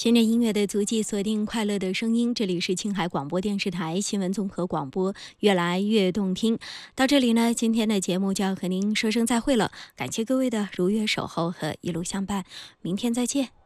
循着音乐的足迹，锁定快乐的声音。这里是青海广播电视台新闻综合广播，越来越动听。到这里呢，今天的节目就要和您说声再会了。感谢各位的如约守候和一路相伴，明天再见。